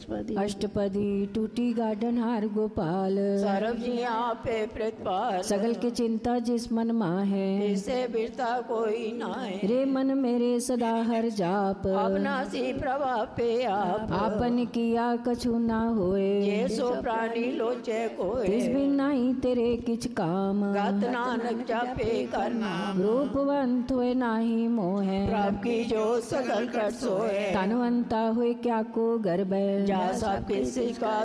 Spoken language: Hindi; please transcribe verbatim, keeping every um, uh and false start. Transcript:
अष्टपदी अष्टपदी टूटी गार्डन हार गोपाल। सर्व जी आपे प्रतिपाल, सगल के चिंता जिस मन माहे, इससे बिरता कोई नाय। रे मन मेरे सदा हर जाप, अपना सी प्रभाव पे आप, आपन किया कछु ना होए। ये सो प्राणी लोचे कोय, तिस बिन नाही तेरे किछ काम, गत नानक जापे कर नाम। रूपवंत हुए नाही मोहे, प्रभ की जो सकल कर सोए, तनवंता हुए क्या को गर्भ, जा सब किसी का